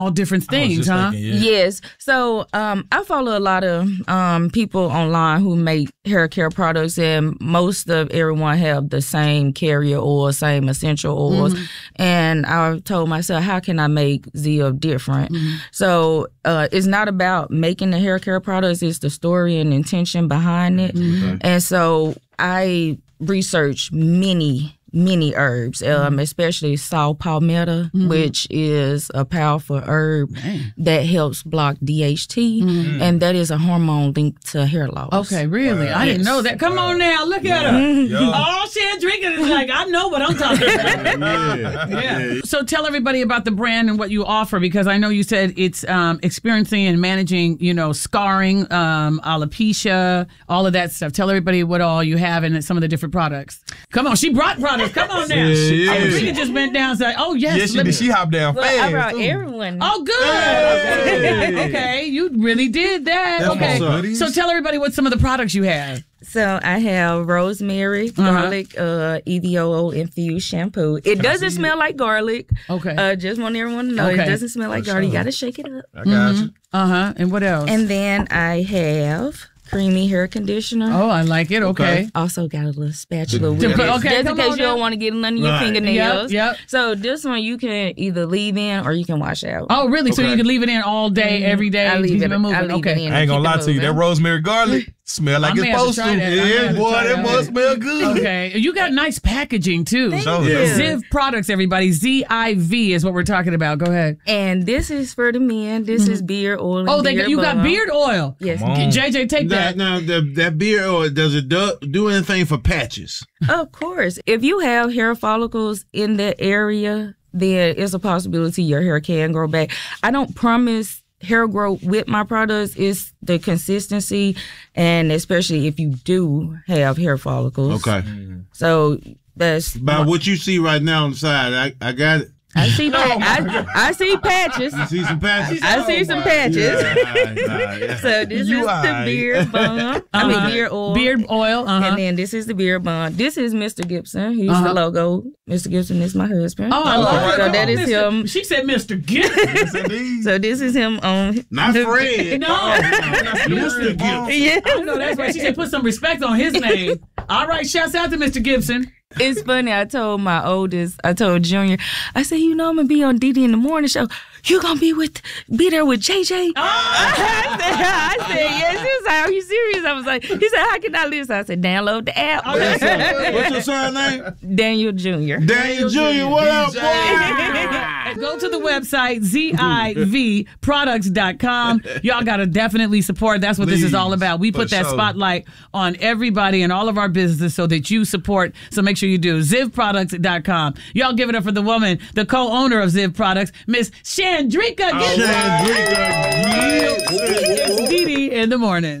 all different things, huh? Thinking, Yes. So I follow a lot of people online who make hair care products, and most of everyone have the same carrier oil, same essential oils. And I told myself, how can I make Ziv different? So it's not about making the hair care products, it's the story and intention behind it. And so I researched many herbs, especially saw palmetto, which is a powerful herb that helps block DHT, and that is a hormone linked to hair loss. Okay, really? I didn't know that. Come on now, look at her. All Shandrika is like, I know what I'm talking about. So tell everybody about the brand and what you offer, because I know you said it's experiencing and managing, scarring, alopecia, all of that stuff. Tell everybody what all you have and some of the different products. Come on, she brought products. Come on now. Rika just bent down and said, oh, yes. She hopped down fast. I brought everyone. Oh, good. Okay, you really did that. Okay. So tell everybody what some of the products you have. So I have rosemary, garlic, EVOO infused shampoo. It doesn't smell like garlic. Okay. Just want everyone to know it doesn't smell like garlic. You got to shake it up. I got you. And what else? And then I have creamy hair conditioner. Oh, I like it. Okay. Also got a little spatula with it. Okay, just in case you don't want to get none of your fingernails. Yep. So this one you can either leave in or you can wash out. Oh, really? So you can leave it in all day, every day? I leave it in. I ain't gonna lie to you. That rosemary garlic smell like it's supposed to. Yeah, boy, that boy smell good. Okay. You got nice packaging, too. Thank you. Ziv products, everybody. Z-I-V is what we're talking about. Go ahead. And this is for the men. This is beard oil. Oh, you got beard oil. Yes. JJ, take that. Now, that beard oil, does it do anything for patches? Of course. If you have hair follicles in that area, there is a possibility your hair can grow back. I don't promise hair growth with my products. It's the consistency, and especially if you do have hair follicles. Okay. So that's by what you see right now on the side. I got it. I see I see patches. You see some patches? I see some patches. Yeah. So this is the beard balm. I mean beard oil. Beard oil. And then this is the beard balm. This is Mr. Gibson. He's the logo. Mr. Gibson is my husband. Oh, I love it. So that is him. She said Mr. Gibson. So this is him on. Not Fred. No. Mr. Gibson. Yeah. I know that's right. She said put some respect on his name. All right, shouts out to Mr. Gibson. It's funny. I told Junior, I said, I'm gonna be on Didi in the morning show. You gonna be there with JJ? I said, yes. He was like, are you serious? I was like, he said, how can I listen? I said, download the app. What's your son name? Daniel Jr. Daniel Jr. What up, boy? Go to the website, zivproducts.com. Y'all got to definitely support. That's what this is all about. We put that spotlight on everybody and all of our businesses so that you support. So make sure you do. zivproducts.com. Y'all give it up for the woman, the co-owner of Ziv Products, Miss Shandrika. Shandrika. It's Didi in the morning.